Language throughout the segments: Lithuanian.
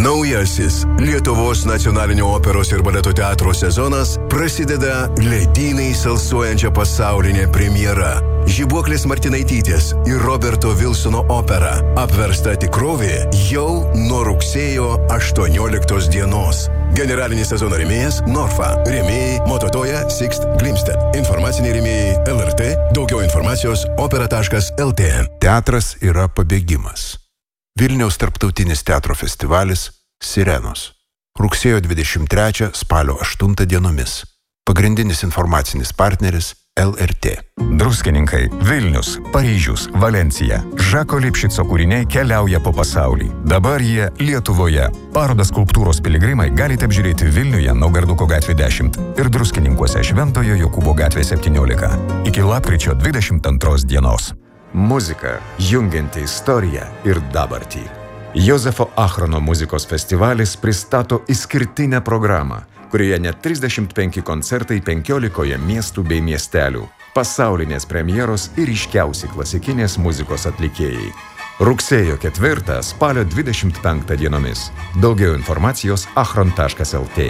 Naujasis Lietuvos nacionalinio operos ir baleto teatro sezonas prasideda ledynais alsuojančia pasaulinė premjera. Žibuoklės Martinaitytės ir Roberto Wilsono opera Apversta tikrovė jau nuo rugsėjo 18 dienos. Generalinis sezono rėmėjas Norfa. Rėmėjai Mototoja, Sixt, Glimstedt. Informaciniai rėmėjai LRT. Daugiau informacijos opera.lt. Teatras yra pabėgimas. Vilniaus tarptautinis teatro festivalis Sirenos. Rugsėjo 23, spalio 8 dienomis. Pagrindinis informacinis partneris LRT. Druskininkai, Vilnius, Paryžius, Valencija. Žako Lipšico kūriniai keliauja po pasaulį. Dabar jie Lietuvoje. Parodą Skulptūros piligrimai galite apžiūrėti Vilniuje Naugarduko gatvė 10 ir Druskininkuose Šventojo Jokūbo gatvė 17. Iki lapkričio 22 dienos. Muzika, jungianti istoriją ir dabartį. Jozefo Achrono muzikos festivalis pristato išskirtinę programą, kurioje net 35 koncertai 15 miestų bei miestelių, pasaulinės premjeros ir ryškiausi klasikinės muzikos atlikėjai. Rugsėjo 4, spalio 25 dienomis. Daugiau informacijos achron.lt.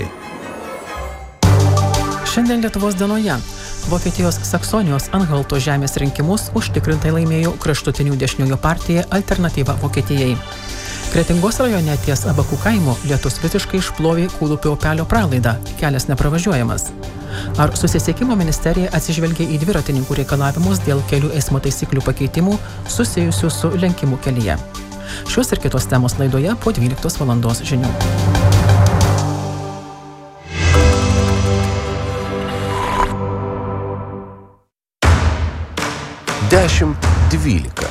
Šiandien Lietuvos dienoje. Vokietijos Saksonijos Anhalto žemės rinkimus užtikrintai laimėjo kraštutinių dešiniojo partija Alternatyva Vokietijai. Kretingos rajone ties Abakų kaimo lietus visiškai išplovė Kūlupio upelio pralaidą, kelias nepravažiuojamas. Ar susisiekimo ministerija atsižvelgia į dviratininkų reikalavimus dėl kelių eismo taisyklių pakeitimų susijusių su lenkimu kelyje? Šios ir kitos temos laidoje po 12 valandos žinių. 10:12.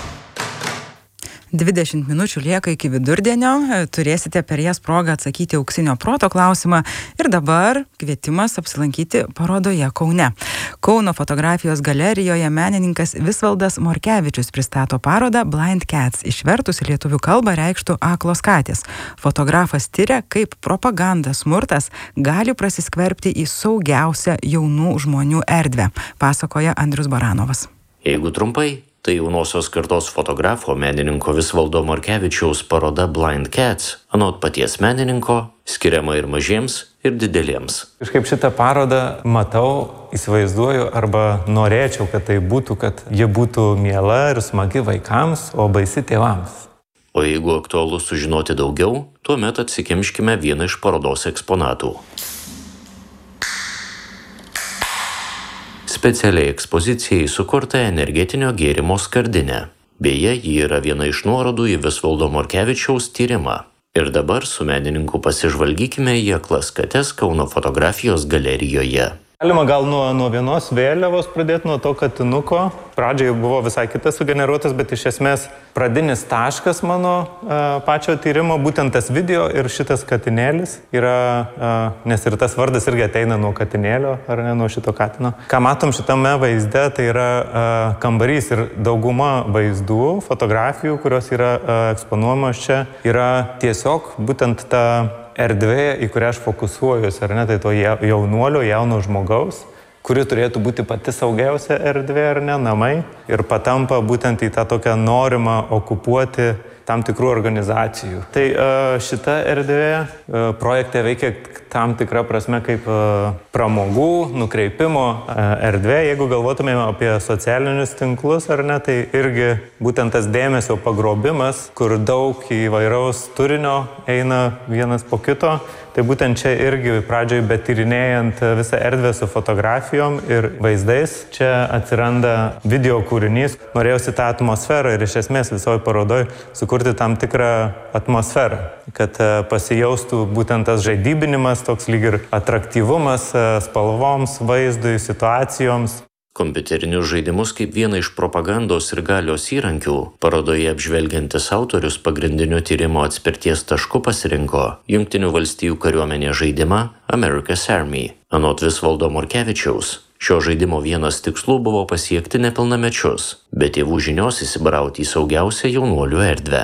20 minučių lieka iki vidurdienio, turėsite per jas progą atsakyti auksinio proto klausimą ir dabar kvietimas apsilankyti parodoje Kaune. Kauno fotografijos galerijoje menininkas Visvaldas Morkevičius pristato parodą Blind Cats, išvertus į lietuvių kalbą reikštų aklos katės. Fotografas tiria, kaip propaganda smurtas gali prasiskverbti į saugiausią jaunų žmonių erdvę, pasakoja Andrius Baranovas. Jeigu trumpai, tai jaunosios kartos fotografo menininko Visvaldo Morkevičiaus paroda Blind Cats, anot paties menininko, skiriama ir mažiems, ir dideliems. Kažkaip šitą parodą matau, įsivaizduoju arba norėčiau, kad tai būtų, kad ji būtų miela ir smagi vaikams, o baisi tėvams. O jeigu aktualu sužinoti daugiau, tuomet atsikimškime vieną iš parodos eksponatų. Specialiai ekspozicijai sukurta energetinio gėrimo skardinė. Beje, ji yra viena iš nuorodų į Visvaldo Morkevičiaus tyrimą. Ir dabar su menininku pasižvalgykime į aklas kates Kauno fotografijos galerijoje. Galima gal nuo vienos vėliavos pradėti, nuo to katinuko. Pradžioje buvo visai kitas sugeneruotas, bet iš esmės pradinis taškas mano pačio tyrimo, būtent tas video ir šitas katinėlis yra, nes ir tas vardas irgi ateina nuo katinėlio, ar ne, nuo šito katino. Ką matom šitame vaizde, tai yra kambarys ir dauguma vaizdų, fotografijų, kurios yra eksponuojamos čia, yra tiesiog būtent ta erdvė, į kurią aš fokusuojuosi, ar ne, tai to jaunuolio, jauno žmogaus, kuri turėtų būti pati saugiausia erdvė, ar ne, namai, ir patampa būtent į tą tokią norimą okupuoti tam tikrų organizacijų. Tai šita erdvė projekte veikia tam tikrą prasme kaip pramogų, nukreipimo erdvė. Jeigu galvotumėme apie socialinius tinklus, ar ne, tai irgi būtent tas dėmesio pagrobimas, kur daug įvairaus turinio eina vienas po kito. Tai būtent čia irgi pradžioj betyrinėjant visą erdvę su fotografijom ir vaizdais, čia atsiranda video kūrinys. Norėjausi tą atmosferą ir iš esmės visoje parodoj sukurti tam tikrą atmosferą, kad pasijaustų būtent tas žaidybinimas, toks lyg ir atraktyvumas spalvoms, vaizdui, situacijoms. Kompiuterinius žaidimus kaip vieną iš propagandos ir galios įrankių parodoje apžvelgiantis autorius pagrindinio tyrimo atspirties tašku pasirinko Jungtinių valstijų kariuomenės žaidimą America's Army. Anot Visvaldo Morkevičiaus, šio žaidimo vienas tikslų buvo pasiekti nepilnamečius, bet tėvų žinios įsibrauti į saugiausią jaunuolių erdvę.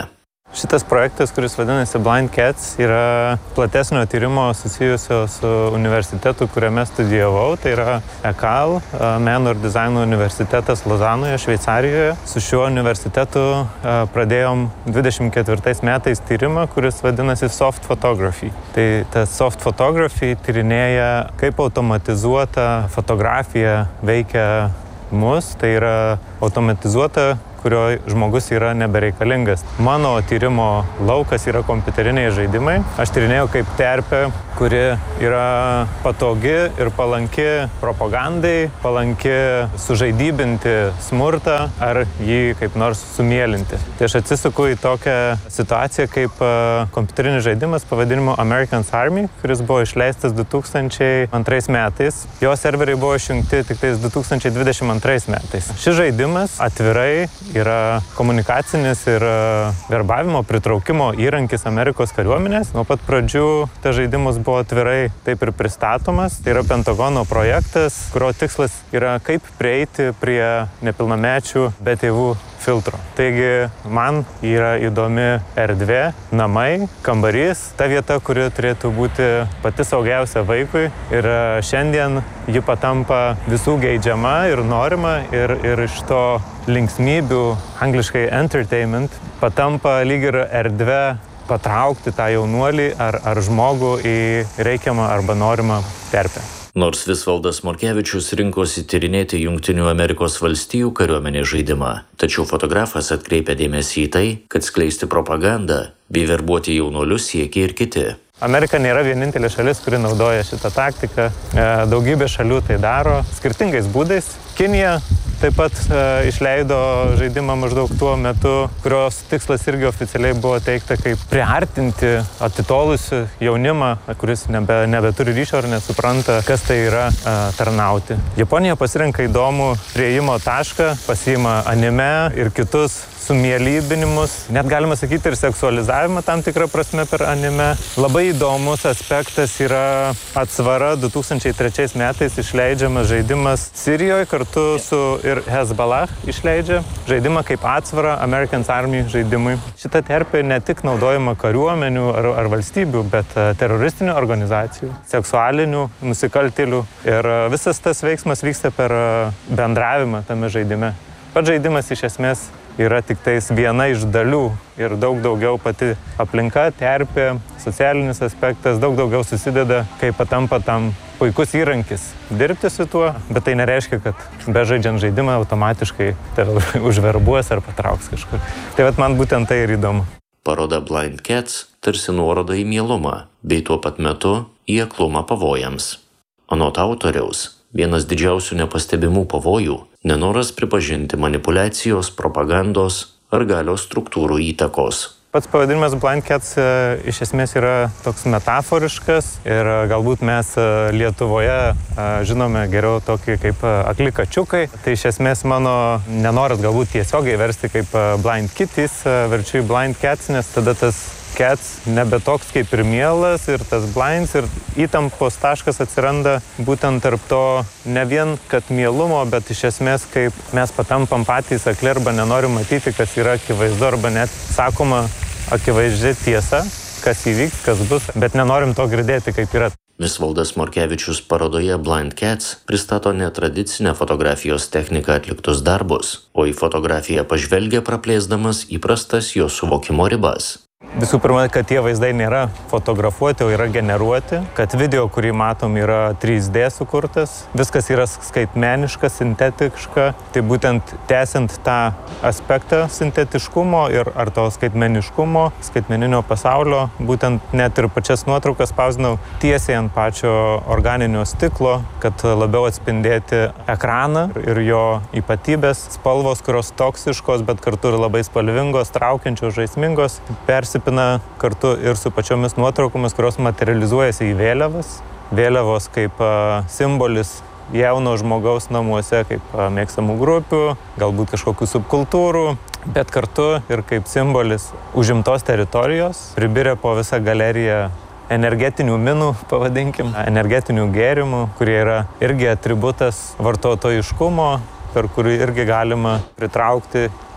Šitas projektas, kuris vadinasi Blind Cats, yra platesnio tyrimo susijusio su universitetu, kuriame studijavau. Tai yra ECAL, Meno ir dizaino universitetas Lozanoje, Šveicarijoje. Su šiuo universitetu pradėjom 24 metais tyrimą, kuris vadinasi Soft Photography. Tai tas Soft Photography tyrinėja, kaip automatizuota fotografija veikia mus. Tai yra automatizuota, kurio žmogus yra nebereikalingas. Mano tyrimo laukas yra kompiuteriniai žaidimai. Aš tyrinėjau kaip terpė, kuri yra patogi ir palanki propagandai, palanki sužaidybinti smurtą ar jį kaip nors sumėlinti. Tai aš atsisuku į tokią situaciją kaip kompiuterinis žaidimas pavadinimu American's Army, kuris buvo išleistas 2002 metais. Jo serveriai buvo išjungti tik 2022 metais. Šis žaidimas atvirai yra komunikacinis ir verbavimo, pritraukimo įrankis Amerikos kariuomenės. Nuo pat pradžių tas žaidimas buvo atvirai taip ir pristatomas. Tai yra Pentagono projektas, kurio tikslas yra kaip prieiti prie nepilnamečių be tėvų filtro. Taigi man yra įdomi erdvė, namai, kambarys, ta vieta, kuri turėtų būti pati saugiausia vaikui. Ir šiandien ji patampa visų geidžiama ir norima ir iš to linksmybių, angliškai entertainment, patampa lyg ir erdvė patraukti tą jaunuolį ar žmogų į reikiamą arba norimą terpę. Nors Visvaldas Morkevičius rinkosi tyrinėti Jungtinių Amerikos valstijų kariuomenės žaidimą, tačiau fotografas atkreipia dėmesį į tai, kad skleisti propagandą bei verbuoti jaunuolius siekia ir kiti. Amerika nėra vienintelė šalis, kuri naudoja šitą taktiką. Daugybė šalių tai daro skirtingais būdais. Kinija taip pat išleido žaidimą maždaug tuo metu, kurios tikslas irgi oficialiai buvo teikta kaip priartinti atitolusių jaunimą, kuris nebeturi ryšio ar nesupranta, kas tai yra tarnauti. Japonija pasirenka įdomų priėjimo tašką, pasiima anime ir kitus sumielybinimus, net galima sakyti ir seksualizavimą tam tikrą prasme per anime. Labai įdomus aspektas yra atsvara 2003 metais išleidžiamas žaidimas Sirijoje kartu su ir Hezbollah išleidžia žaidimą kaip atsvara American's Army žaidimui. Šita terpė ne tik naudojama kariuomenių ar valstybių, bet teroristinių organizacijų, seksualinių nusikaltėlių. Ir visas tas veiksmas vyksta per bendravimą tame žaidime. Pats žaidimas iš esmės yra tik tais viena iš dalių ir daug daugiau pati aplinka, terpė, socialinis aspektas, daug daugiau susideda, kai patampa tam puikus įrankis dirbti su tuo, bet tai nereiškia, kad bežaidžiant žaidimą automatiškai tave užverbuos ar patrauks kažkur. Tai vat man būtent tai ir įdomu. Paroda Blind Cats tarsi nuoroda į mielumą, bei tuo pat metu į aklumą pavojams. Anot autoriaus, vienas didžiausių nepastebimų pavojų – nenoras pripažinti manipulacijos, propagandos ar galios struktūrų įtakos. Pats pavadinimas Blind Cats iš esmės yra toks metaforiškas ir galbūt mes Lietuvoje žinome geriau tokį kaip akli kačiukai. Tai iš esmės mano nenoras galbūt tiesiogiai versti kaip Blind Kitties, verčiu į Blind Cats, nes tada tas Cats nebe toks kaip ir mielas ir tas blinds ir įtampos taškas atsiranda būtent tarp to ne vien kad mielumo, bet iš esmės kaip mes patampam patys akli arba nenorim matyti, kas yra akivaizdu arba net sakoma akivaizdžiai tiesa, kas įvyks, kas bus, bet nenorim to girdėti, kaip yra. Visvaldas Morkevičius parodoje Blind Cats pristato netradicinę fotografijos techniką atliktus darbus, o į fotografiją pažvelgia praplėsdamas įprastas jo suvokimo ribas. Visų pirma, kad tie vaizdai nėra fotografuoti, o yra generuoti, kad video, kurį matom, yra 3D sukurtas, viskas yra skaitmeniška, sintetiška, tai būtent tęsiant tą aspektą sintetiškumo ir ar to skaitmeniškumo, skaitmeninio pasaulio, būtent net ir pačias nuotraukas spausdinau tiesiai ant pačio organinio stiklo, kad labiau atspindėti ekraną ir jo ypatybės, spalvos, kurios toksiškos, bet kartu ir labai spalvingos, traukiančios, žaismingos, persipina kartu ir su pačiomis nuotraukomis, kurios materializuojasi į vėliavas. Vėliavos kaip simbolis jauno žmogaus namuose, kaip mėgstamų grupių, galbūt kažkokių subkultūrų, bet kartu ir kaip simbolis užimtos teritorijos, pribirė po visą galeriją energetinių minų, pavadinkim, energetinių gėrimų, kurie yra irgi atributas vartotojiškumo, per kurį irgi galima pritraukti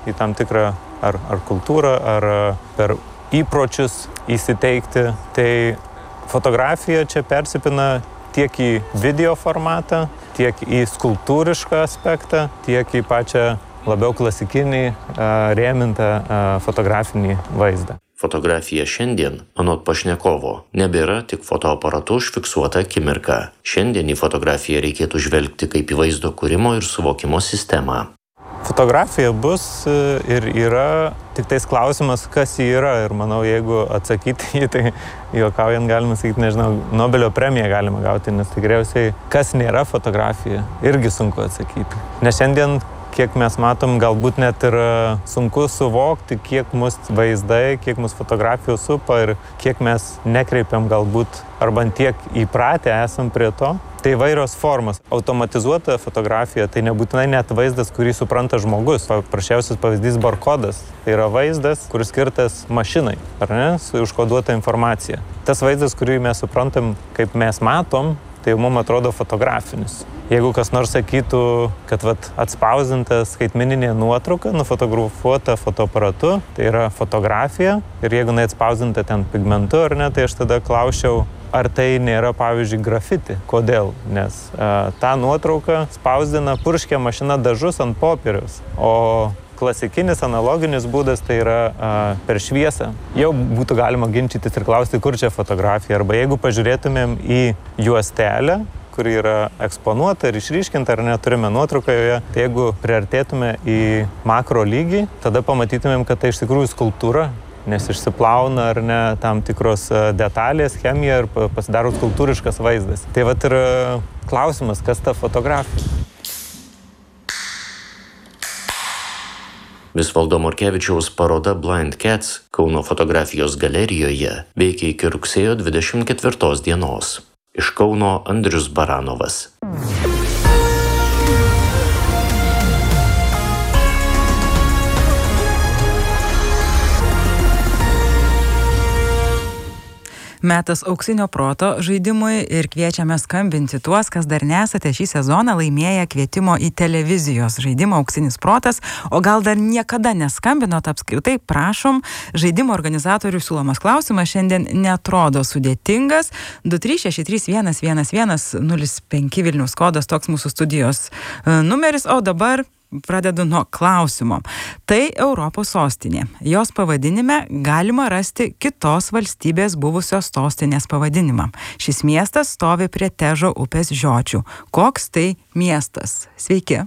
į tam tikrą ar kultūrą, ar per įpročius įsiteikti. Tai fotografija čia persipina tiek į video formatą, tiek į skulptūrišką aspektą, tiek į pačią labiau klasikinį, rėmintą fotografinį vaizdą. Fotografija šiandien, anot pašnekovo, nebėra tik fotoaparatu užfiksuota akimirka. Šiandien į fotografiją reikėtų žvelgti kaip į vaizdo kūrimo ir suvokimo sistemą. Fotografija bus ir yra, tik tais klausimas, kas ji yra. Ir manau, jeigu atsakyti jį, tai juokaujant galima sakyti, nežinau, Nobelio premiją galima gauti, nes tikriausiai, kas nėra fotografija, irgi sunku atsakyti. Nes šiandien, kiek mes matom, galbūt net ir sunku suvokti, kiek mus vaizdai, kiek mus fotografijos supa ir kiek mes nekreipiam galbūt, arba tiek įpratę esam prie to. Tai įvairios formos. Automatizuota fotografija, tai nebūtinai net vaizdas, kurį supranta žmogus. Paprasčiausias pavyzdys barkodas. Tai yra vaizdas, kuris skirtas mašinai, ar ne, su užkoduota informacija. Tas vaizdas, kurį mes suprantam, kaip mes matom, tai mums atrodo fotografinis. Jeigu kas nors sakytų, kad atspausdinta skaitmeninė nuotrauka, nufotografuota fotoaparatu, tai yra fotografija. Ir jeigu atspausdinta ten pigmentu, ar ne, tai aš tada klausčiau, ar tai nėra, pavyzdžiui, grafiti. Kodėl? Nes tą nuotrauką spausdina purškia mašina dažus ant popieriaus, o klasikinis analoginis būdas tai yra per šviesą. Jau būtų galima ginčytis ir klausti, kur čia fotografija. Arba jeigu pažiūrėtumėm į juostelę, kuri yra eksponuota ir išryškinta, ar neturime nuotrauką joje, tai jeigu priartėtume į makro lygį, tada pamatytumėm, kad tai iš tikrųjų skulptūra, nes išsiplauna ar ne tam tikros detalės, chemija ir pasidaro skulptūriškas vaizdas. Tai ir klausimas, kas ta fotografija. Visvaldo Morkevičiaus paroda Blind Cats Kauno fotografijos galerijoje veikia iki rugsėjo 24 dienos. Iš Kauno Andrius Baranovas. Metas auksinio proto žaidimui ir kviečiame skambinti tuos, kas dar nesate šį sezoną laimėję kvietimo į televizijos žaidimą Auksinis protas, o gal dar niekada neskambinot apskritai, prašom. Žaidimo organizatorių siūlomas klausimas šiandien netrodo sudėtingas. 236311105 Vilniaus kodas, toks mūsų studijos numeris, o dabar pradedu nuo klausimo. Tai Europos sostinė. Jos pavadinime galima rasti kitos valstybės buvusios sostinės pavadinimą. Šis miestas stovi prie Težo upės žiočių. Koks tai miestas? Sveiki.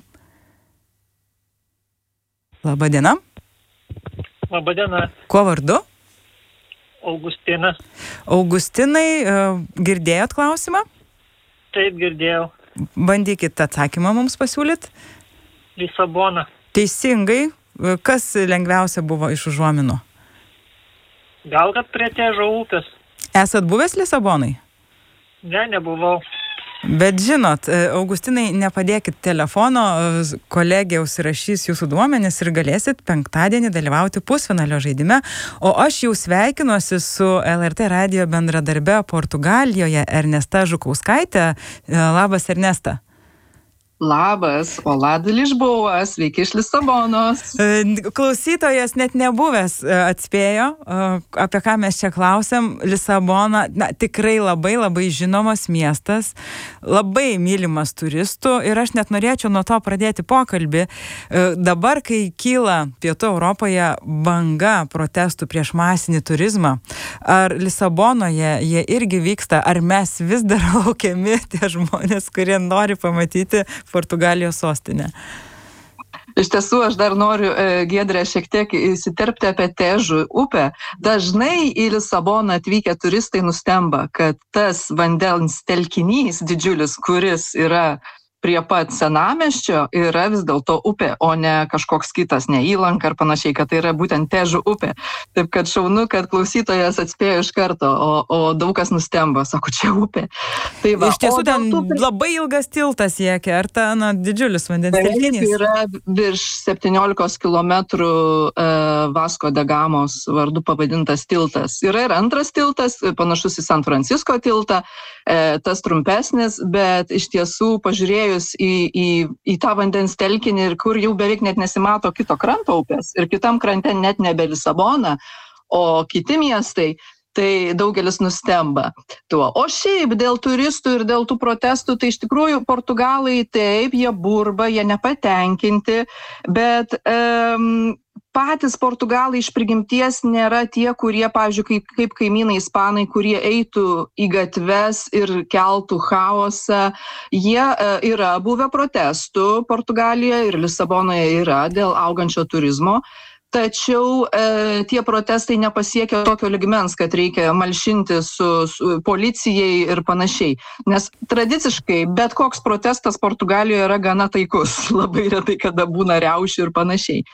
Labą dieną. Labą dieną. Kuo vardu? Augustinas. Augustinai, girdėjot klausimą? Taip, girdėjau. Bandykit atsakymą mums pasiūlyt. Lisabona. Teisingai. Kas lengviausia buvo iš užuominų? Gal kad prie Težo upės. Esat buvęs Lisabonai? Ne, nebuvau. Bet žinot, Augustinai, nepadėkit telefono, kolegė užsirašys jūsų duomenis ir galėsit penktadienį dalyvauti pusfinalio žaidime. O aš jau sveikinuosi su LRT radijo bendradarbe Portugalijoje Ernesta Žukauskaitė. Labas, Ernesta. Labas, Olá de Lisboa, sveiki iš Lisabonos. Klausytojas net nebuvęs atspėjo, apie ką mes čia klausėm. Lisabona, tikrai labai žinomas miestas, labai mylimas turistų ir aš net norėčiau nuo to pradėti pokalbį. Dabar, kai kyla Pietų Europoje banga protestų prieš masinį turizmą, ar Lisabonoje jie irgi vyksta, ar mes vis dar laukiami tie žmonės, kurie nori pamatyti Portugalijos sostinę? Iš tiesų, aš dar noriu, Giedrė, šiek tiek įsiterpti apie Težų upę. Dažnai į Lisaboną atvykę turistai nustemba, kad tas vandens telkinys didžiulis, kuris yra prie pat senamiesčio, yra vis dėlto upė, o ne kažkoks kitas, ne įlanka ar panašiai, kad tai yra būtent Težų upė. Taip kad šaunu, kad klausytojas atspėjo iš karto, o daug kas nustemba, sako, čia upė. Tai va, iš tiesų ten labai ilgas tiltas siekia, ar ta didžiulis vandens telkinys? Tai yra virš 17 kilometrų Vasco da Gamos vardu pavadintas tiltas. Yra ir antras tiltas, panašus į San Francisco tiltą, tas trumpesnis, bet iš tiesų pažiūrėjus įėjus į tą vandens telkinį ir kur jau beveik net nesimato kito kranto upės ir kitam krante net nebe Lisabona, o kiti miestai, tai daugelis nustemba tuo. O šiaip dėl turistų ir dėl tų protestų, tai iš tikrųjų Portugalai taip, jie burba, jie nepatenkinti, bet patys Portugalai iš prigimties nėra tie, kurie, pavyzdžiui, kaip kaimynai ispanai, kurie eitų į gatves ir keltų chaosą. Jie yra buvę protestų Portugalijoje ir Lisabonoje yra dėl augančio turizmo. Tačiau tie protestai nepasiekia tokio lygmens, kad reikia malšinti su policijai ir panašiai. Nes tradiciškai bet koks protestas Portugalijoje yra gana taikus. Labai retai kada būna riaušių ir panašiai.